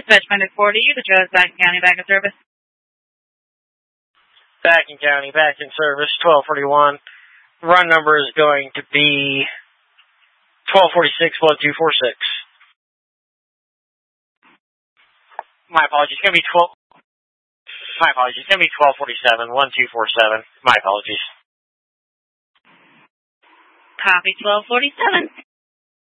Dispatch 40, the Jones Backing County Back in Service. Backing County, back in service, 1241. Run number is going to be 1246-1246. My apologies. It's going to be 1247-1247. My apologies. Copy 1247.